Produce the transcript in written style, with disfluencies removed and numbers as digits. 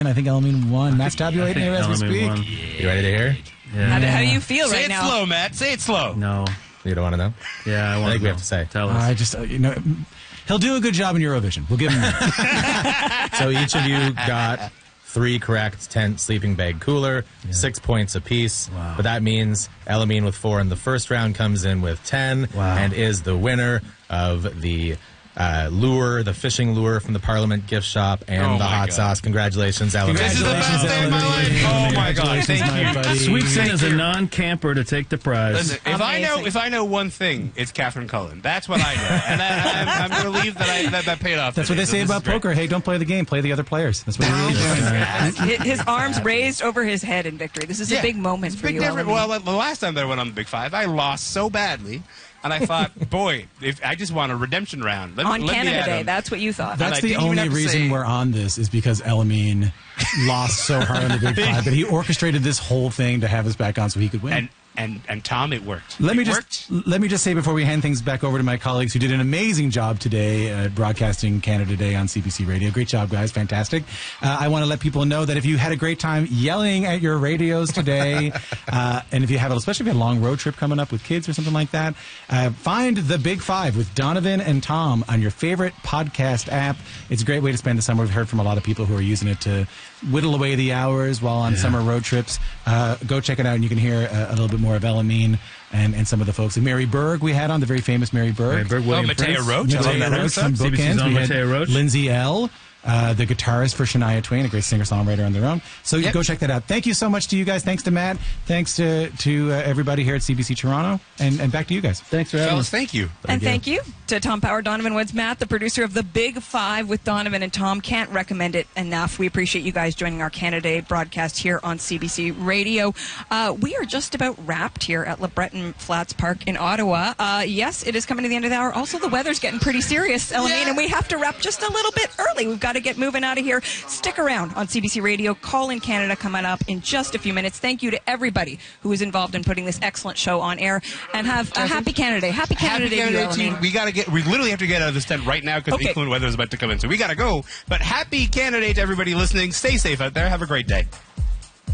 I think Elamine won. Matt's tabulating here as we speak. Won. You ready to hear? Yeah. How do you feel Say right it now? slow, Matt. Say it slow. No. You don't want to know? Yeah, I think we have to say. Tell us. I just, he'll do a good job in Eurovision. We'll give him that. So each of you got 3 correct, tent, sleeping bag, cooler, 6 points apiece. Wow. But that means Elamine with 4 in the first round comes in with 10 and is the winner of the lure, the fishing lure from the Parliament gift shop and the hot sauce. Congratulations, Elamine. This is the best day of my life. Oh my God! Thank you. Sweeps in as a non-camper to take the prize. Listen, if I know one thing, it's Catherine Cullen. That's what I know, and I'm relieved that paid off. That's what they say about poker. Hey, don't play the game, play the other players. That's what they're really doing. His arms raised over his head in victory. This is a big moment for you. Well, the last time that I went on the Big Five, I lost so badly. And I thought, boy, if I just want a redemption round. On Canada Day, that's what you thought. That's the only reason we're on this is because Elamine lost so hard on the Big Five, but he orchestrated this whole thing to have us back on so he could win. And Tom, it worked. Let me just say before we hand things back over to my colleagues who did an amazing job today broadcasting Canada Day on CBC Radio. Great job, guys. Fantastic. I want to let people know that if you had a great time yelling at your radios today, and if you have, especially if you have a long road trip coming up with kids or something like that, find The Big Five with Donovan and Tom on your favorite podcast app. It's a great way to spend the summer. We've heard from a lot of people who are using it to whittle away the hours while on summer road trips. Go check it out, and you can hear a little bit more of Elamine and some of the folks. Mary Berg we had on, the very famous Mary Berg. Mattea Roach. Mattea Roach from Bookends. We had Roach. Lindsay L., the guitarist for Shania Twain, a great singer-songwriter on their own. So go check that out. Thank you so much to you guys. Thanks to Matt. Thanks to everybody here at CBC Toronto. And back to you guys. Thanks for having us. Thank you. Thank you to Tom Power, Donovan Woods, Matt, the producer of The Big Five with Donovan and Tom. Can't recommend it enough. We appreciate you guys joining our Canada Day broadcast here on CBC Radio. We are just about wrapped here at LeBreton Flats Park in Ottawa. Yes, it is coming to the end of the hour. Also, the weather's getting pretty serious, Elamine, and we have to wrap just a little bit early. We've got to get moving out of here. Stick around on CBC Radio. Call in Canada coming up in just a few minutes. Thank you to everybody who was involved in putting this excellent show on air, and have a happy Canada Day. Happy Canada Day to you, Elamine. We literally have to get out of this tent right now because inclement weather is about to come in. So we got to go. But happy Canada Day to everybody listening. Stay safe out there. Have a great day.